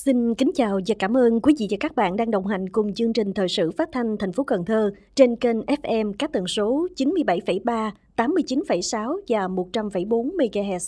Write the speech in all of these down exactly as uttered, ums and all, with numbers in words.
Xin kính chào và cảm ơn quý vị và các bạn đang đồng hành cùng chương trình thời sự phát thanh thành phố Cần Thơ trên kênh ép em các tần số chín mươi bảy phẩy ba, tám mươi chín phẩy sáu và một trăm phẩy bốn mê ga héc.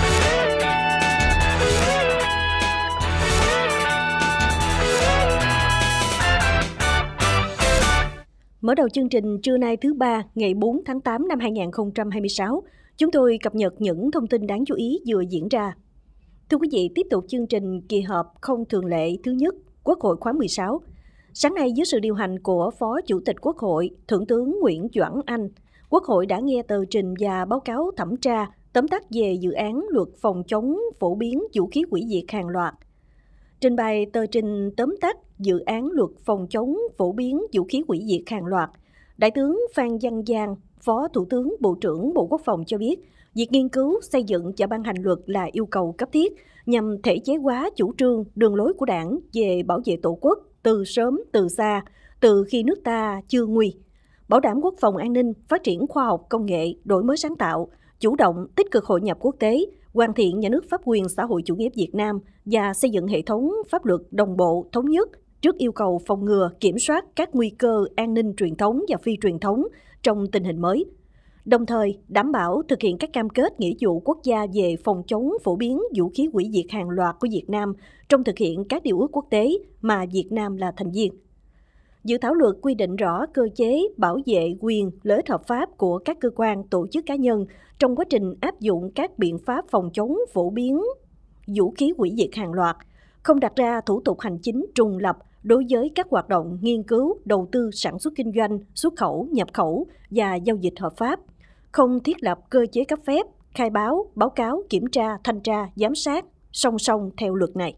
Mở đầu chương trình trưa nay thứ ba ngày bốn tháng tám năm hai nghìn không trăm hai mươi sáu, chúng tôi cập nhật những thông tin đáng chú ý vừa diễn ra. Thưa quý vị, tiếp tục chương trình kỳ họp không thường lệ thứ nhất Quốc hội khóa mười sáu. Sáng nay dưới sự điều hành của Phó Chủ tịch Quốc hội, Thượng tướng Nguyễn Doãn Anh, Quốc hội đã nghe tờ trình và báo cáo thẩm tra tóm tắt về dự án luật phòng chống phổ biến vũ khí hủy diệt hàng loạt. Trình bày tờ trình tóm tắt dự án luật phòng chống phổ biến vũ khí hủy diệt hàng loạt, Đại tướng Phan Văn Giang, Phó Thủ tướng Bộ trưởng Bộ Quốc phòng cho biết, việc nghiên cứu, xây dựng và ban hành luật là yêu cầu cấp thiết nhằm thể chế hóa chủ trương, đường lối của Đảng về bảo vệ Tổ quốc từ sớm, từ xa, từ khi nước ta chưa nguy, bảo đảm quốc phòng an ninh, phát triển khoa học công nghệ, đổi mới sáng tạo, chủ động, tích cực hội nhập quốc tế, hoàn thiện nhà nước pháp quyền xã hội chủ nghĩa Việt Nam và xây dựng hệ thống pháp luật đồng bộ, thống nhất trước yêu cầu phòng ngừa, kiểm soát các nguy cơ an ninh truyền thống và phi truyền thống trong tình hình mới. Đồng thời, đảm bảo thực hiện các cam kết nghĩa vụ quốc gia về phòng chống phổ biến vũ khí hủy diệt hàng loạt của Việt Nam trong thực hiện các điều ước quốc tế mà Việt Nam là thành viên. Dự thảo luật quy định rõ cơ chế bảo vệ quyền lợi ích hợp pháp của các cơ quan, tổ chức cá nhân trong quá trình áp dụng các biện pháp phòng chống phổ biến vũ khí hủy diệt hàng loạt, không đặt ra thủ tục hành chính trùng lập đối với các hoạt động nghiên cứu, đầu tư, sản xuất kinh doanh, xuất khẩu, nhập khẩu và giao dịch hợp pháp, không thiết lập cơ chế cấp phép, khai báo, báo cáo, kiểm tra, thanh tra, giám sát song song theo luật này.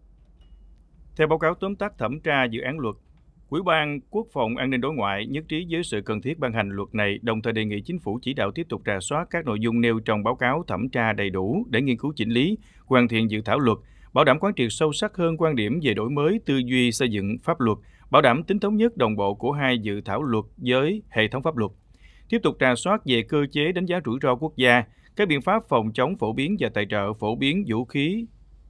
Theo báo cáo tóm tắt thẩm tra dự án luật, Ủy ban Quốc phòng An ninh Đối ngoại nhất trí với sự cần thiết ban hành luật này, đồng thời đề nghị Chính phủ chỉ đạo tiếp tục rà soát các nội dung nêu trong báo cáo thẩm tra đầy đủ để nghiên cứu chỉnh lý, hoàn thiện dự thảo luật, bảo đảm quán triệt sâu sắc hơn quan điểm về đổi mới tư duy xây dựng pháp luật, bảo đảm tính thống nhất đồng bộ của hai dự thảo luật với hệ thống pháp luật. Tiếp tục rà soát về cơ chế đánh giá rủi ro quốc gia, các biện pháp phòng chống phổ biến và tài trợ phổ biến vũ khí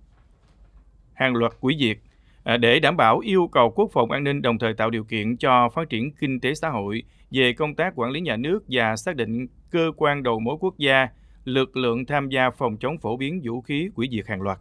hàng loạt hủy diệt để đảm bảo yêu cầu quốc phòng an ninh, đồng thời tạo điều kiện cho phát triển kinh tế xã hội, về công tác quản lý nhà nước và xác định cơ quan đầu mối quốc gia, lực lượng tham gia phòng chống phổ biến vũ khí hủy diệt hàng loạt.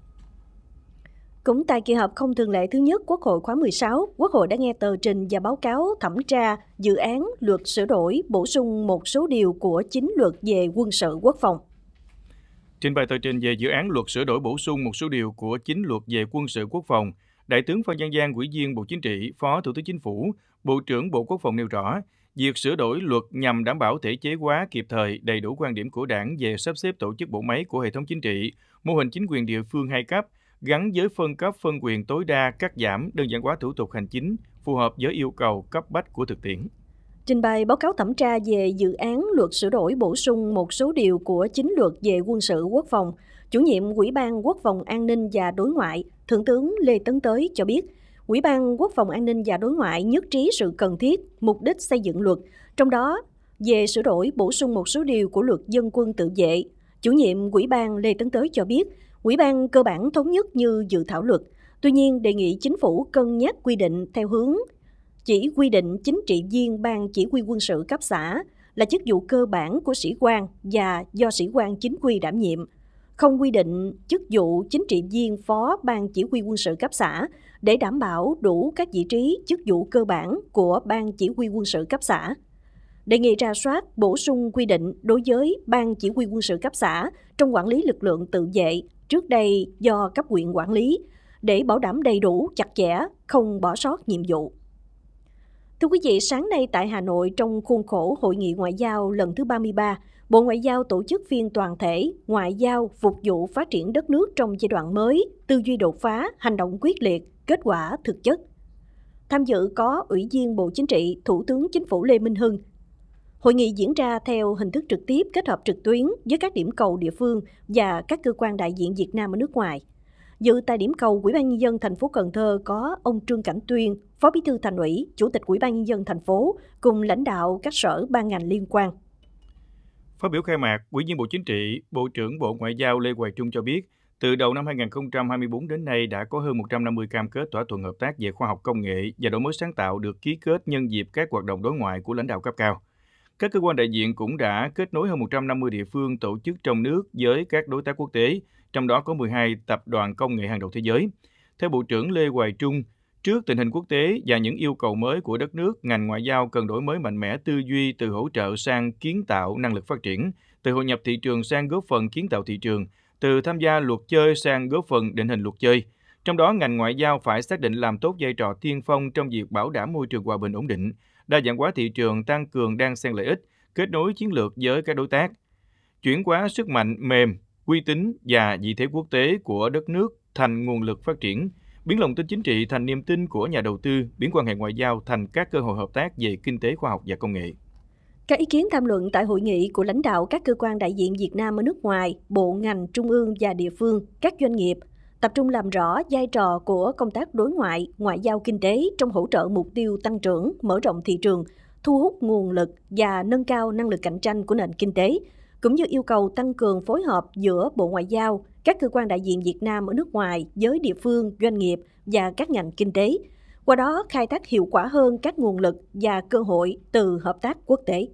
Cũng tại kỳ họp không thường lệ thứ nhất Quốc hội khóa mười sáu, Quốc hội đã nghe tờ trình và báo cáo thẩm tra dự án luật sửa đổi, bổ sung một số điều của chính luật về quân sự quốc phòng. Trình bày tờ trình về dự án luật sửa đổi bổ sung một số điều của chính luật về quân sự quốc phòng, Đại tướng Phan Văn Giang, Ủy viên Bộ Chính trị, Phó Thủ tướng Chính phủ, Bộ trưởng Bộ Quốc phòng nêu rõ, việc sửa đổi luật nhằm đảm bảo thể chế hóa kịp thời, đầy đủ quan điểm của Đảng về sắp xếp tổ chức bộ máy của hệ thống chính trị, mô hình chính quyền địa phương hai cấp, gắn với phân cấp phân quyền tối đa, cắt giảm, đơn giản hóa thủ tục hành chính, phù hợp với yêu cầu cấp bách của thực tiễn. Trình bày báo cáo thẩm tra về dự án luật sửa đổi bổ sung một số điều của chính luật về quân sự quốc phòng, Chủ nhiệm Ủy ban Quốc phòng An ninh và Đối ngoại, Thượng tướng Lê Tấn Tới cho biết, Ủy ban Quốc phòng An ninh và Đối ngoại nhất trí sự cần thiết, mục đích xây dựng luật, trong đó về sửa đổi bổ sung một số điều của luật dân quân tự vệ. Chủ nhiệm Ủy ban Lê Tấn Tới cho biết, Ủy ban cơ bản thống nhất như dự thảo luật, tuy nhiên đề nghị Chính phủ cân nhắc quy định theo hướng chỉ quy định chính trị viên ban chỉ huy quân sự cấp xã là chức vụ cơ bản của sĩ quan và do sĩ quan chính quy đảm nhiệm, không quy định chức vụ chính trị viên phó ban chỉ huy quân sự cấp xã để đảm bảo đủ các vị trí chức vụ cơ bản của ban chỉ huy quân sự cấp xã. Đề nghị rà soát bổ sung quy định đối với ban chỉ huy quân sự cấp xã trong quản lý lực lượng tự vệ trước đây do cấp huyện quản lý để bảo đảm đầy đủ, chặt chẽ, không bỏ sót nhiệm vụ. Thưa quý vị, sáng nay tại Hà Nội trong khuôn khổ Hội nghị Ngoại giao lần thứ ba mươi ba, Bộ Ngoại giao tổ chức phiên toàn thể Ngoại giao phục vụ phát triển đất nước trong giai đoạn mới, tư duy đột phá, hành động quyết liệt, kết quả thực chất. Tham dự có Ủy viên Bộ Chính trị, Thủ tướng Chính phủ Lê Minh Hưng. Hội nghị diễn ra theo hình thức trực tiếp kết hợp trực tuyến với các điểm cầu địa phương và các cơ quan đại diện Việt Nam ở nước ngoài. Dự tại điểm cầu Ủy ban nhân dân thành phố Cần Thơ có ông Trương Cảnh Tuyên, Phó Bí thư Thành ủy, Chủ tịch Ủy ban nhân dân thành phố cùng lãnh đạo các sở ban ngành liên quan. Phát biểu khai mạc, Ủy viên Bộ Chính trị, Bộ trưởng Bộ Ngoại giao Lê Hoài Trung cho biết, Từ đầu năm hai nghìn không trăm hai mươi tư đến nay đã có hơn một trăm năm mươi cam kết thỏa thuận hợp tác về khoa học công nghệ và đổi mới sáng tạo được ký kết nhân dịp các hoạt động đối ngoại của lãnh đạo cấp cao. Các cơ quan đại diện cũng đã kết nối hơn một trăm năm mươi địa phương tổ chức trong nước với các đối tác quốc tế, trong đó có mười hai tập đoàn công nghệ hàng đầu thế giới. Theo Bộ trưởng Lê Hoài Trung, trước tình hình quốc tế và những yêu cầu mới của đất nước, ngành ngoại giao cần đổi mới mạnh mẽ tư duy từ hỗ trợ sang kiến tạo năng lực phát triển, từ hội nhập thị trường sang góp phần kiến tạo thị trường, từ tham gia luật chơi sang góp phần định hình luật chơi. Trong đó, ngành ngoại giao phải xác định làm tốt vai trò tiên phong trong việc bảo đảm môi trường hòa bình ổn định, đa dạng hóa thị trường, tăng cường đan xen lợi ích, kết nối chiến lược với các đối tác, chuyển hóa sức mạnh mềm, uy tín và vị thế quốc tế của đất nước thành nguồn lực phát triển, biến lòng tin chính trị thành niềm tin của nhà đầu tư, biến quan hệ ngoại giao thành các cơ hội hợp tác về kinh tế, khoa học và công nghệ. Các ý kiến tham luận tại hội nghị của lãnh đạo các cơ quan đại diện Việt Nam ở nước ngoài, bộ ngành trung ương và địa phương, các doanh nghiệp, tập trung làm rõ vai trò của công tác đối ngoại, ngoại giao kinh tế trong hỗ trợ mục tiêu tăng trưởng, mở rộng thị trường, thu hút nguồn lực và nâng cao năng lực cạnh tranh của nền kinh tế, cũng như yêu cầu tăng cường phối hợp giữa Bộ Ngoại giao, các cơ quan đại diện Việt Nam ở nước ngoài với địa phương, doanh nghiệp và các ngành kinh tế, qua đó khai thác hiệu quả hơn các nguồn lực và cơ hội từ hợp tác quốc tế.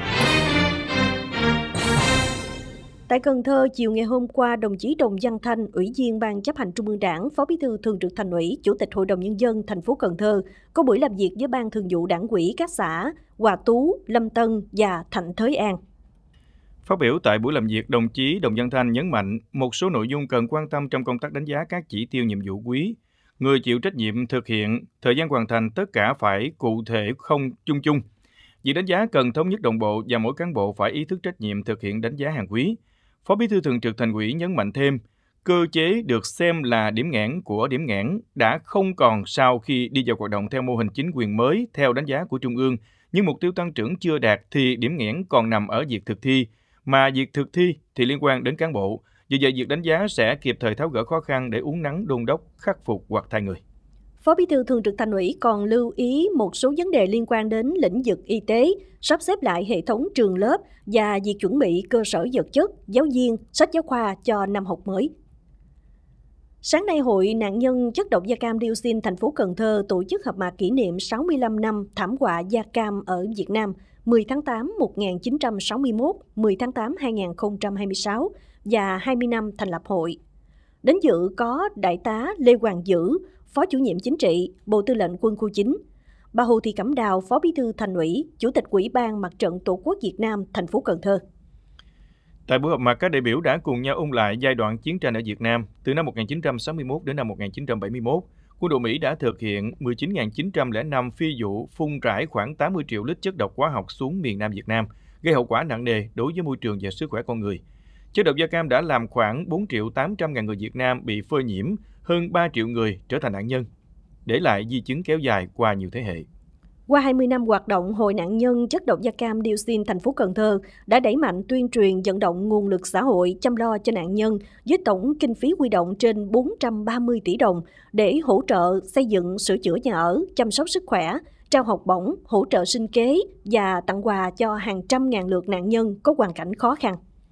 Tại Cần Thơ, chiều ngày hôm qua, đồng chí Đồng Văn Thanh, Ủy viên Ban Chấp hành Trung ương Đảng, Phó Bí thư Thường trực Thành ủy, Chủ tịch Hội đồng Nhân dân thành phố Cần Thơ có buổi làm việc với Ban Thường vụ Đảng ủy các xã Hòa Tú, Lâm Tân và Thạnh Thới An. Phát biểu tại buổi làm việc, đồng chí Đồng Văn Thanh nhấn mạnh một số nội dung cần quan tâm trong công tác đánh giá các chỉ tiêu nhiệm vụ quý. Người chịu trách nhiệm thực hiện, thời gian hoàn thành tất cả phải cụ thể không chung chung. Việc đánh giá cần thống nhất đồng bộ và mỗi cán bộ phải ý thức trách nhiệm thực hiện đánh giá hàng quý. Phó Bí thư Thường trực Thành ủy nhấn mạnh thêm, cơ chế được xem là điểm nghẽn của điểm nghẽn đã không còn sau khi đi vào hoạt động theo mô hình chính quyền mới theo đánh giá của Trung ương, nhưng mục tiêu tăng trưởng chưa đạt thì điểm nghẽn còn nằm ở việc thực thi, mà việc thực thi thì liên quan đến cán bộ. Vì vậy, việc đánh giá sẽ kịp thời tháo gỡ khó khăn để uốn nắn đôn đốc, khắc phục hoặc thay người. Phó Bí thư Thường trực Thành ủy còn lưu ý một số vấn đề liên quan đến lĩnh vực y tế, sắp xếp lại hệ thống trường lớp và việc chuẩn bị cơ sở vật chất, giáo viên, sách giáo khoa cho năm học mới. Sáng nay, Hội nạn nhân chất độc da cam dioxin thành phố Cần Thơ tổ chức họp mặt kỷ niệm sáu mươi lăm năm thảm họa da cam ở Việt Nam mười tháng tám một nghìn chín trăm sáu mươi mốt, mười tháng tám hai nghìn không trăm hai mươi sáu và hai mươi năm thành lập hội. Đến dự có Đại tá Lê Hoàng Dữ, Phó Chủ nhiệm Chính trị, Bộ Tư lệnh Quân khu chín, bà Hồ Thị Cẩm Đào, Phó Bí thư Thành ủy, Chủ tịch Ủy ban Mặt trận Tổ quốc Việt Nam thành phố Cần Thơ. Tại buổi họp mặt, các đại biểu đã cùng nhau ôn lại giai đoạn chiến tranh ở Việt Nam từ năm một nghìn chín trăm sáu mươi mốt đến năm một nghìn chín trăm bảy mươi mốt. Quân đội Mỹ đã thực hiện mười chín nghìn chín trăm lẻ năm phi vụ phun rải khoảng tám mươi triệu lít chất độc hóa học xuống miền Nam Việt Nam, gây hậu quả nặng nề đối với môi trường và sức khỏe con người. Chất độc da cam đã làm khoảng bốn triệu tám trăm ngàn người Việt Nam bị phơi nhiễm, hơn ba triệu người trở thành nạn nhân, để lại di chứng kéo dài qua nhiều thế hệ. Qua hai mươi năm hoạt động, Hội nạn nhân chất độc da cam dioxin thành phố Cần Thơ đã đẩy mạnh tuyên truyền vận động nguồn lực xã hội chăm lo cho nạn nhân với tổng kinh phí huy động trên bốn trăm ba mươi tỷ đồng để hỗ trợ xây dựng, sửa chữa nhà ở, chăm sóc sức khỏe, trao học bổng, hỗ trợ sinh kế và tặng quà cho hàng trăm ngàn lượt nạn nhân có hoàn cảnh khó khăn.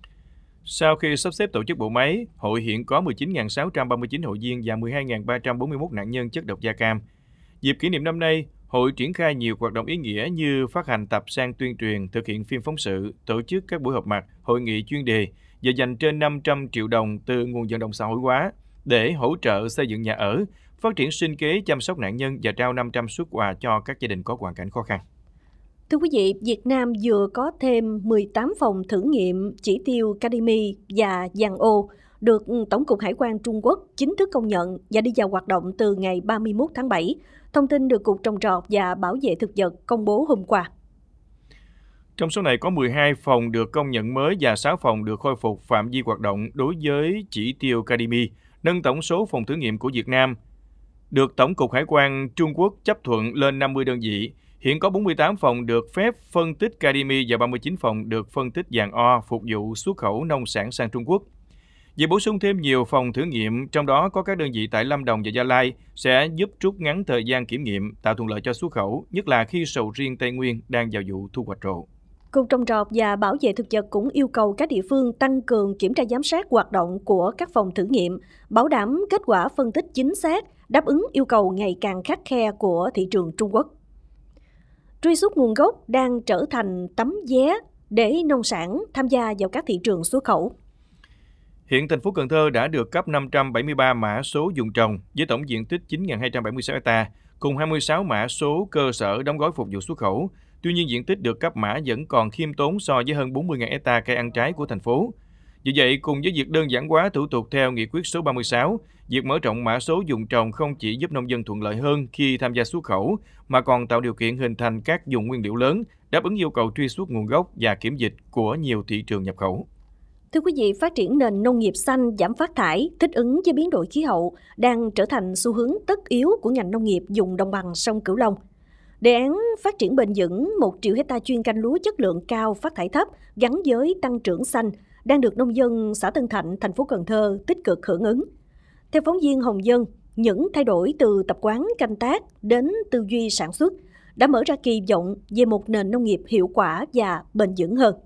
Sau khi sắp xếp tổ chức bộ máy, hội hiện có mười chín nghìn sáu trăm ba mươi chín hội viên và mười hai nghìn ba trăm bốn mươi mốt nạn nhân chất độc da cam. Dịp kỷ niệm năm nay, hội triển khai nhiều hoạt động ý nghĩa như phát hành tập san tuyên truyền, thực hiện phim phóng sự, tổ chức các buổi họp mặt, hội nghị chuyên đề và dành trên năm trăm triệu đồng từ nguồn vận động xã hội hóa để hỗ trợ xây dựng nhà ở, phát triển sinh kế, chăm sóc nạn nhân và trao năm trăm suất quà cho các gia đình có hoàn cảnh khó khăn. Thưa quý vị, Việt Nam vừa có thêm mười tám phòng thử nghiệm chỉ tiêu Cademy và vàng ô được Tổng cục Hải quan Trung Quốc chính thức công nhận và đi vào hoạt động từ ngày ba mươi mốt tháng bảy. Thông tin được Cục Trồng trọt và Bảo vệ Thực vật công bố hôm qua. Trong số này có mười hai phòng được công nhận mới và sáu phòng được khôi phục phạm vi hoạt động đối với chỉ tiêu Cademy, nâng tổng số phòng thử nghiệm của Việt Nam được Tổng cục Hải quan Trung Quốc chấp thuận lên năm mươi đơn vị. Hiện có bốn mươi tám phòng được phép phân tích Cademy và ba mươi chín phòng được phân tích vàng O phục vụ xuất khẩu nông sản sang Trung Quốc. Việc bổ sung thêm nhiều phòng thử nghiệm, trong đó có các đơn vị tại Lâm Đồng và Gia Lai, sẽ giúp rút ngắn thời gian kiểm nghiệm, tạo thuận lợi cho xuất khẩu, nhất là khi sầu riêng Tây Nguyên đang vào vụ thu hoạch rộ. Cục Trồng trọt và Bảo vệ thực vật cũng yêu cầu các địa phương tăng cường kiểm tra giám sát hoạt động của các phòng thử nghiệm, bảo đảm kết quả phân tích chính xác, đáp ứng yêu cầu ngày càng khắt khe của thị trường Trung Quốc. Truy xuất nguồn gốc đang trở thành tấm vé để nông sản tham gia vào các thị trường xuất khẩu. Hiện thành phố Cần Thơ đã được cấp năm trăm bảy mươi ba mã số vùng trồng với tổng diện tích chín nghìn hai trăm bảy mươi sáu ha, cùng hai mươi sáu mã số cơ sở đóng gói phục vụ xuất khẩu. Tuy nhiên, diện tích được cấp mã vẫn còn khiêm tốn so với hơn bốn mươi nghìn ha cây ăn trái của thành phố. Vì vậy, cùng với việc đơn giản hóa thủ tục theo nghị quyết số ba mươi sáu, việc mở rộng mã số vùng trồng không chỉ giúp nông dân thuận lợi hơn khi tham gia xuất khẩu, mà còn tạo điều kiện hình thành các vùng nguyên liệu lớn, đáp ứng yêu cầu truy xuất nguồn gốc và kiểm dịch của nhiều thị trường nhập khẩu. Thưa quý vị, phát triển nền nông nghiệp xanh, giảm phát thải, thích ứng với biến đổi khí hậu đang trở thành xu hướng tất yếu của ngành nông nghiệp vùng đồng bằng sông Cửu Long. Đề án phát triển bền vững một triệu hectare chuyên canh lúa chất lượng cao, phát thải thấp gắn với tăng trưởng xanh đang được nông dân xã Tân Thạnh, thành phố Cần Thơ tích cực hưởng ứng. Theo phóng viên Hồng Dân, những thay đổi từ tập quán canh tác đến tư duy sản xuất đã mở ra kỳ vọng về một nền nông nghiệp hiệu quả và bền vững hơn.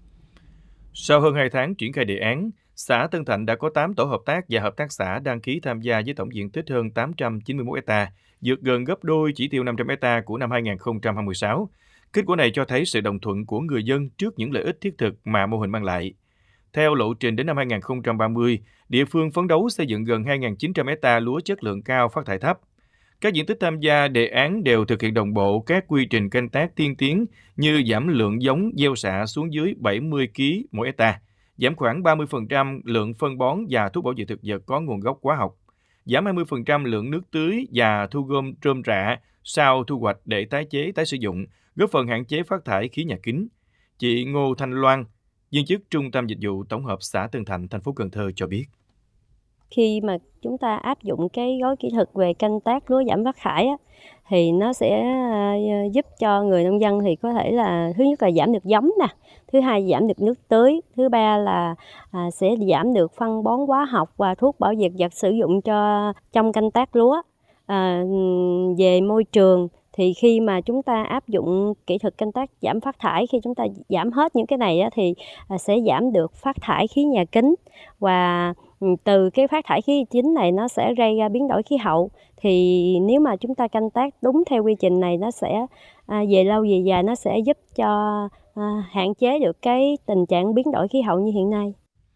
Sau hơn hai tháng triển khai đề án, xã Tân Thạnh đã có tám tổ hợp tác và hợp tác xã đăng ký tham gia với tổng diện tích hơn tám trăm chín mươi mốt ha, vượt gần gấp đôi chỉ tiêu năm trăm ha của năm hai nghìn không trăm hai mươi sáu. Kết quả này cho thấy sự đồng thuận của người dân trước những lợi ích thiết thực mà mô hình mang lại. Theo lộ trình đến năm hai nghìn không trăm ba mươi, địa phương phấn đấu xây dựng gần hai nghìn chín trăm ha lúa chất lượng cao, phát thải thấp. Các diện tích tham gia đề án đều thực hiện đồng bộ các quy trình canh tác tiên tiến như giảm lượng giống gieo xạ xuống dưới bảy mươi ki lô gam mỗi hectare, giảm khoảng ba mươi phần trăm lượng phân bón và thuốc bảo vệ thực vật có nguồn gốc hóa học, giảm hai mươi phần trăm lượng nước tưới và thu gom rơm rạ sau thu hoạch để tái chế, tái sử dụng, góp phần hạn chế phát thải khí nhà kính. Chị Ngô Thanh Loan, viên chức Trung tâm Dịch vụ Tổng hợp xã Tân Thạnh, thành phố Cần Thơ cho biết. Khi mà chúng ta áp dụng cái gói kỹ thuật về canh tác lúa giảm phát thải á, thì nó sẽ giúp cho người nông dân thì có thể là thứ nhất là giảm được giống nè, thứ hai giảm được nước tưới, thứ ba là à, sẽ giảm được phân bón hóa học và thuốc bảo vệ thực vật sử dụng cho trong canh tác lúa. À, về môi trường thì khi mà chúng ta áp dụng kỹ thuật canh tác giảm phát thải, khi chúng ta giảm hết những cái này á, thì sẽ giảm được phát thải khí nhà kính, và từ cái phát thải khí chính này nó sẽ gây ra biến đổi khí hậu. Thì nếu mà chúng ta canh tác đúng theo quy trình này, nó sẽ à, về lâu về dài nó sẽ giúp cho à, hạn chế được cái tình trạng biến đổi khí hậu như hiện nay.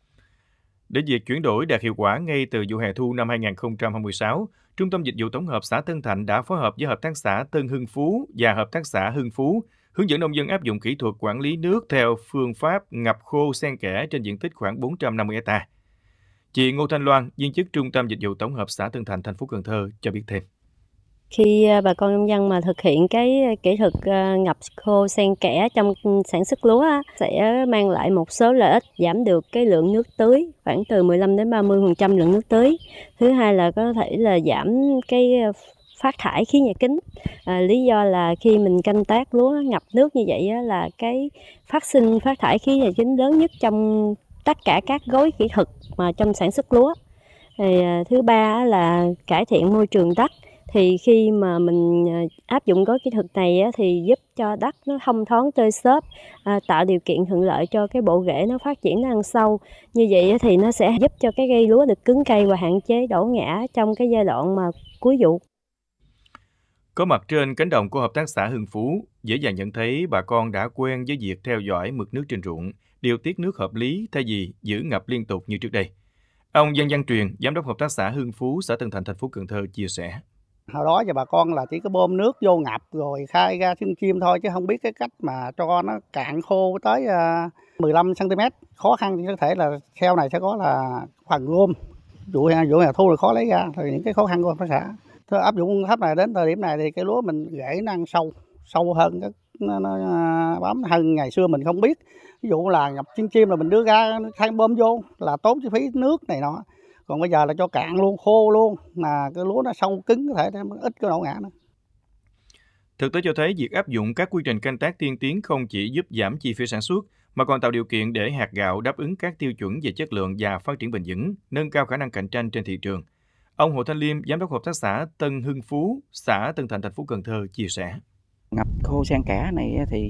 Để việc chuyển đổi đạt hiệu quả ngay từ vụ hè thu năm hai nghìn không trăm hai mươi sáu, Trung tâm Dịch vụ Tổng hợp xã Tân Thạnh đã phối hợp với Hợp tác xã Tân Hưng Phú và Hợp tác xã Hưng Phú hướng dẫn nông dân áp dụng kỹ thuật quản lý nước theo phương pháp ngập khô xen kẽ trên diện tích khoảng bốn trăm năm mươi ha. Chị Ngô Thanh Loan, viên chức Trung tâm Dịch vụ Tổng hợp xã Tân Thạnh, thành phố Cần Thơ cho biết thêm. Khi bà con nông dân mà thực hiện cái kỹ thuật ngập khô xen kẽ trong sản xuất lúa á, sẽ mang lại một số lợi ích, giảm được cái lượng nước tưới khoảng từ mười lăm đến ba mươi phần trăm lượng nước tưới. Thứ hai là có thể là giảm cái phát thải khí nhà kính. À, lý do là khi mình canh tác lúa ngập nước như vậy á, là cái phát sinh phát thải khí nhà kính lớn nhất trong tất cả các gói kỹ thuật mà trong sản xuất lúa. Thì, à, thứ ba là cải thiện môi trường đất. Thì khi mà mình áp dụng gói kỹ thuật này á, thì giúp cho đất nó thông thoáng tơi xốp, à, tạo điều kiện thuận lợi cho cái bộ rễ nó phát triển, nó ăn sâu. Như vậy thì nó sẽ giúp cho cái cây lúa được cứng cây và hạn chế đổ ngã trong cái giai đoạn mà cuối vụ. Có mặt trên cánh đồng của Hợp tác xã Hưng Phú, dễ dàng nhận thấy bà con đã quen với việc theo dõi mực nước trên ruộng, điều tiết nước hợp lý thay vì giữ ngập liên tục như trước đây. Ông Văn Văn Truyền, Giám đốc Hợp tác xã Hưng Phú, xã Tân Thạnh, thành phố Cần Thơ chia sẻ. Hồi đó giờ bà con là chỉ có bơm nước vô ngập rồi khai ra chim chim thôi, chứ không biết cái cách mà cho nó cạn khô tới mười lăm xăng ti mét. Khó khăn thì có thể là theo này sẽ có là phần gom, vụ vụ hè thu rồi khó lấy ra, thì những cái khó khăn của hợp tác xã. Thôi, áp dụng phương pháp này đến thời điểm này thì cái lúa mình rễ nó ăn sâu, sâu hơn, nó, nó bám hơn ngày xưa mình không biết. Ví dụ là ngập chim chim là mình đưa ra thay bơm vô là tốn chi phí nước này nọ. Còn bây giờ là cho cạn luôn, khô luôn, mà cái lúa nó sâu cứng có thể ít có đổ ngã nữa. Thực tế cho thấy việc áp dụng các quy trình canh tác tiên tiến không chỉ giúp giảm chi phí sản xuất, mà còn tạo điều kiện để hạt gạo đáp ứng các tiêu chuẩn về chất lượng và phát triển bền vững, nâng cao khả năng cạnh tranh trên thị trường. Ông Hồ Thanh Liêm, Giám đốc Hợp tác xã Tân Hưng Phú, xã Tân Thạnh, thành phố Cần Thơ chia sẻ. Ngập khô xen kẽ này thì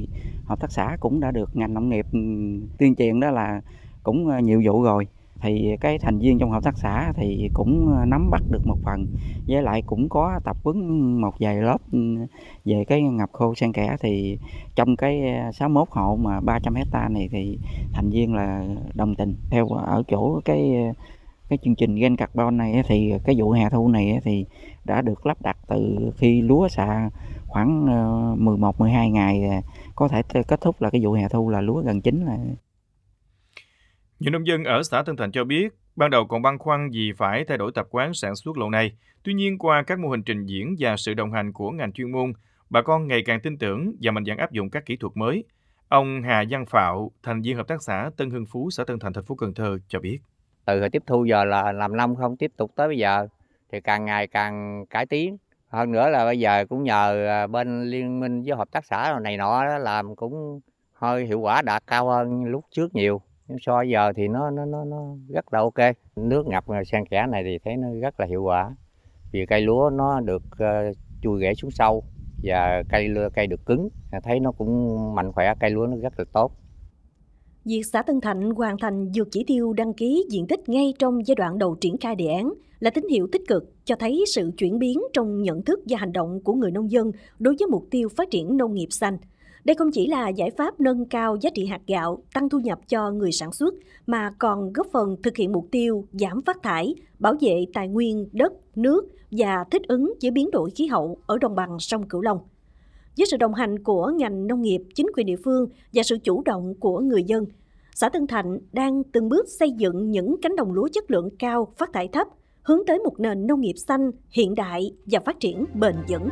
Hợp tác xã cũng đã được ngành nông nghiệp tuyên truyền đó là cũng nhiều vụ rồi. Thì cái thành viên trong hợp tác xã thì cũng nắm bắt được một phần, với lại cũng có tập huấn một vài lớp về cái ngập khô xen kẽ. Thì trong cái sáu mươi mốt hộ mà ba trăm hectare này thì thành viên là đồng tình. Theo ở chỗ cái cái chương trình gen carbon này thì cái vụ hè thu này thì đã được lắp đặt từ khi lúa xạ khoảng mười một mười hai ngày, có thể kết thúc là cái vụ hè thu là lúa gần chín. Là nhiều nông dân ở xã Tân Thạnh cho biết, ban đầu còn băn khoăn vì phải thay đổi tập quán sản xuất lâu nay. Tuy nhiên, qua các mô hình trình diễn và sự đồng hành của ngành chuyên môn, bà con ngày càng tin tưởng và mạnh dạn áp dụng các kỹ thuật mới. Ông Hà Văn Phạo, thành viên hợp tác xã Tân Hưng Phú, xã Tân Thạnh, thành phố Cần Thơ cho biết. Từ hồi tiếp thu giờ là làm năm không tiếp tục tới bây giờ thì càng ngày càng cải tiến. Hơn nữa là bây giờ cũng nhờ bên liên minh với hợp tác xã này nọ đó, làm cũng hơi hiệu quả đạt cao hơn lúc trước nhiều. Nhưng so với giờ thì nó nó nó nó rất là ok. Nước ngập xen kẽ này thì thấy nó rất là hiệu quả. Vì cây lúa nó được uh, chui rễ xuống sâu và cây cây được cứng, thấy nó cũng mạnh khỏe, cây lúa nó rất là tốt. Việc xã Tân Thạnh hoàn thành vượt chỉ tiêu đăng ký diện tích ngay trong giai đoạn đầu triển khai đề án là tín hiệu tích cực, cho thấy sự chuyển biến trong nhận thức và hành động của người nông dân đối với mục tiêu phát triển nông nghiệp xanh. Đây không chỉ là giải pháp nâng cao giá trị hạt gạo, tăng thu nhập cho người sản xuất, mà còn góp phần thực hiện mục tiêu giảm phát thải, bảo vệ tài nguyên đất, nước và thích ứng với biến đổi khí hậu ở đồng bằng sông Cửu Long. Với sự đồng hành của ngành nông nghiệp, chính quyền địa phương và sự chủ động của người dân, xã Tân Thạnh đang từng bước xây dựng những cánh đồng lúa chất lượng cao, phát thải thấp, hướng tới một nền nông nghiệp xanh, hiện đại và phát triển bền vững.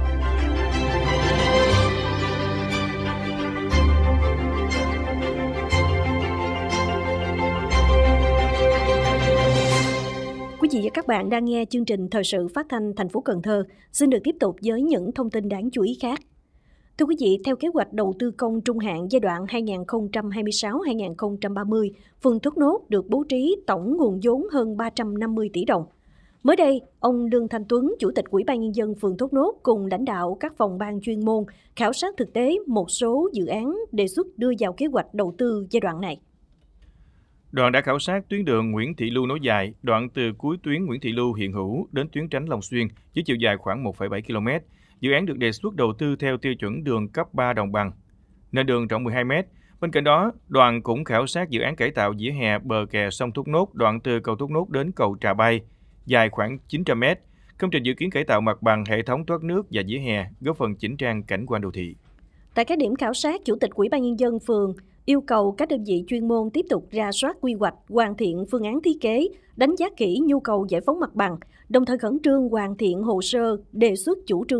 Quý vị và các bạn đang nghe chương trình Thời sự phát thanh thành phố Cần Thơ. Xin được tiếp tục với những thông tin đáng chú ý khác. Thưa quý vị, theo kế hoạch đầu tư công trung hạn giai đoạn hai nghìn không trăm hai mươi sáu đến hai nghìn không trăm ba mươi, phường Thốt Nốt được bố trí tổng nguồn vốn hơn ba trăm năm mươi tỷ đồng. Mới đây, ông Lương Thanh Tuấn, Chủ tịch Ủy ban Nhân dân phường Thốt Nốt cùng lãnh đạo các phòng ban chuyên môn khảo sát thực tế một số dự án đề xuất đưa vào kế hoạch đầu tư giai đoạn này. Đoàn đã khảo sát tuyến đường Nguyễn Thị Lưu nối dài, đoạn từ cuối tuyến Nguyễn Thị Lưu hiện hữu đến tuyến Tránh Long Xuyên với chiều dài khoảng một phẩy bảy ki lô mét. Dự án được đề xuất đầu tư theo tiêu chuẩn đường cấp ba đồng bằng, nền đường rộng mười hai mét. Bên cạnh đó, đoàn cũng khảo sát dự án cải tạo vỉa hè bờ kè sông Thốt Nốt, đoạn từ cầu Thốt Nốt đến cầu Trà Bay, dài khoảng chín trăm mét. Công trình dự kiến cải tạo mặt bằng, hệ thống thoát nước và vỉa hè, góp phần chỉnh trang cảnh quan đô thị. Tại các điểm khảo sát, Chủ tịch Ủy ban Nhân dân phường yêu cầu các đơn vị chuyên môn tiếp tục rà soát quy hoạch, hoàn thiện phương án thiết kế, đánh giá kỹ nhu cầu giải phóng mặt bằng, đồng thời khẩn trương hoàn thiện hồ sơ đề xuất chủ trương